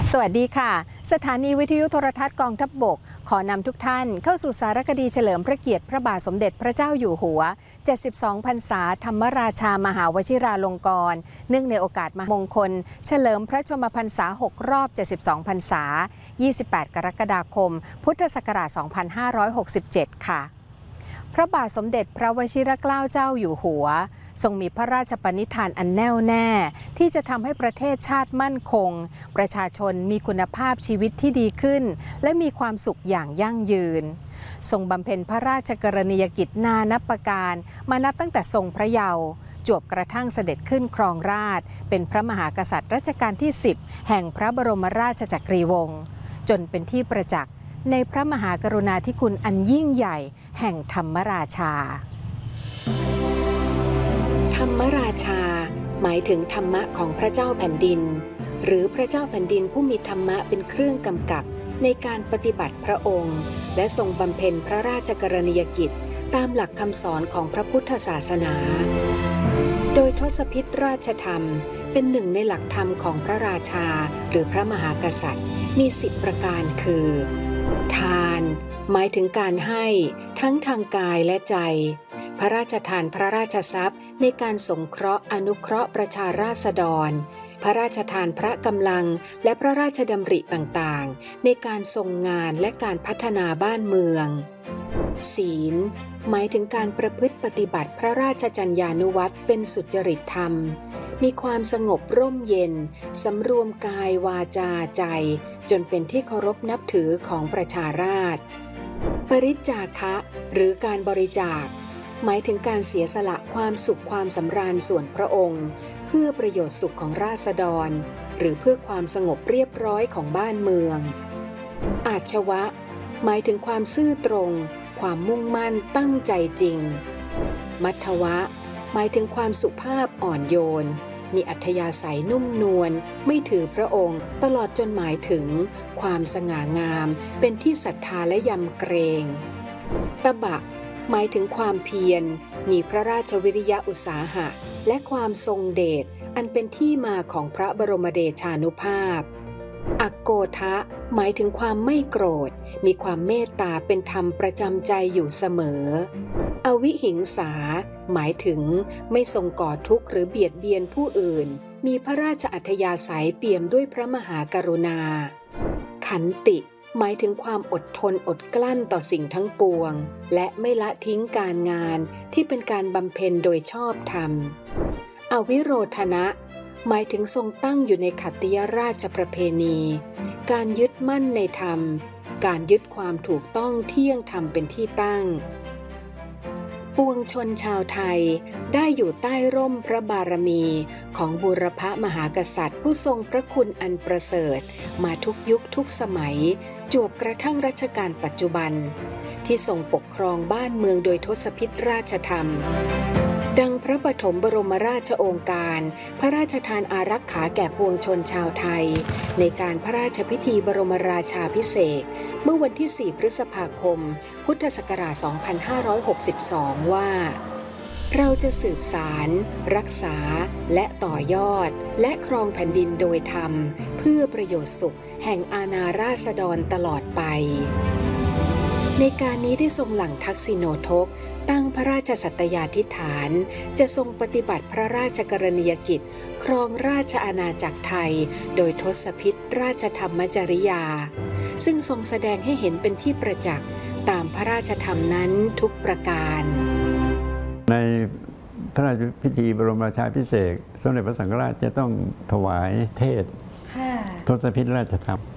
สวัสดีค่ะสถานีวิทยุโทรทัศน์กองทัพบกขอนำทุกท่านเข้าสู่สารคดีเฉลิมพระเกียรติพระบาทสมเด็จพระเจ้าอยู่หัว72 พรรษาธรรมราชามหาวชิราลงกรณ์เนื่องในโอกาสมงคลเฉลิมพระชนมพรรษา6 รอบ72 พรรษา28 กรกฎาคมพุทธศักราช 2567 ค่ะพระบาทสมเด็จพระวชิรเกล้าเจ้าอยู่หัวทรงมีพระราชปณิธานอันแน่วแน่ที่จะทำให้ประเทศชาติมั่นคงประชาชนมีคุณภาพชีวิตที่ดีขึ้นและมีความสุขอย่างยั่งยืนทรงบำเพ็ญพระราชกรณียกิจนานับประการมานับตั้งแต่ทรงพระเยาว์จวบกระทั่งเสด็จขึ้นครองราชย์เป็นพระมหากษัตริย์รัชกาลที่ 10 แห่งพระบรมราชจักรีวงศ์จนเป็นที่ประจักษ์ในพระมหากรุณาธิคุณอันยิ่งใหญ่แห่งธรรมราชาธรรมราชาหมายถึงธรรมะของพระเจ้าแผ่นดินหรือพระเจ้าแผ่นดินผู้มีธรรมะเป็นเครื่องกำกับในการปฏิบัติพระองค์และทรงบำเพ็ญพระราชกรณียกิจตามหลักคำสอนของพระพุทธศาสนาโดยทศพิธราชธรรมเป็นหนึ่งในหลักธรรมของพระราชาหรือพระมหากษัตริย์มี10 ประการคือทานหมายถึงการให้ทั้งทางกายและใจพระราชทานพระราชทรัพย์ในการสงเคราะห์อนุเคราะห์ประชาราษฎรพระราชทานพระกำลังและพระราชดำริต่างๆในการทรงงานและการพัฒนาบ้านเมืองศีลหมายถึงการประพฤติปฏิบัติพระราชจรรยานุวัตรเป็นสุจริตธรรมมีความสงบร่มเย็นสำรวมกายวาจาใจจนเป็นที่เคารพนับถือของประชาราษฎร์ปริจาคะหรือการบริจาคหมายถึงการเสียสละความสุขความสำราญส่วนพระองค์เพื่อประโยชน์สุขของราษฎรหรือเพื่อความสงบเรียบร้อยของบ้านเมืองอาชวะหมายถึงความซื่อตรงความมุ่งมั่นตั้งใจจริงมัทวะหมายถึงความสุภาพอ่อนโยนมีอัธยาศัยนุ่มนวลไม่ถือพระองค์ตลอดจนหมายถึงความสง่างามเป็นที่ศรัทธาและยำเกรงตบะหมายถึงความเพียรมีพระราชวิริยะอุตสาหะและความทรงเดชอันเป็นที่มาของพระบรมเดชานุภาพอโกทะหมายถึงความไม่โกรธมีความเมตตาเป็นธรรมประจำใจอยู่เสมออวิหิงสาหมายถึงไม่ทรงก่อทุกข์หรือเบียดเบียนผู้อื่นมีพระราชอัธยาศัยเปี่ยมด้วยพระมหากรุณาขันติหมายถึงความอดทนอดกลั้นต่อสิ่งทั้งปวงและไม่ละทิ้งการงานที่เป็นการบำเพ็ญโดยชอบธรรมอวิโรธนะหมายถึงทรงตั้งอยู่ในขัตติยราชประเพณีการยึดมั่นในธรรมการยึดความถูกต้องเที่ยงธรรมเป็นที่ตั้งปวงชนชาวไทยได้อยู่ใต้ร่มพระบารมีของบูรพมหากษัตริย์ผู้ทรงพระคุณอันประเสริฐมาทุกยุคทุกสมัยจวบกระทั่งรัชกาลปัจจุบันที่ทรงปกครองบ้านเมืองโดยทศพิธราชธรรมดังพระปฐมบรมราชโองการพระราชทานอารักขาแก่ปวงชนชาวไทยในการพระราชพิธีบรมราชาภิเษกเมื่อวันที่ 4 พฤษภาคม พุทธศักราช 2562 ว่าเราจะสืบสารรักษาและต่อยอดและครองแผ่นดินโดยธรรมเพื่อประโยชน์สุขแห่งอาณาราษฎรตลอดไปในการนี้ได้ทรงหลั่งทักษิโนทกตั้งพระราชสัตยาธิษฐานจะทรงปฏิบัติพระราชกรณียกิจครองราชอาณาจักรไทยโดยทศพิธราชธรรมจริยาซึ่งทรงแสดงให้เห็นเป็นที่ประจักษ์ตามพระราชธรรมนั้นทุกประการในพระราชพิธีบรมราชาภิเษกสมเด็จพระสังฆราชจะต้องถวายเทศน์ทศพิธราชธรรม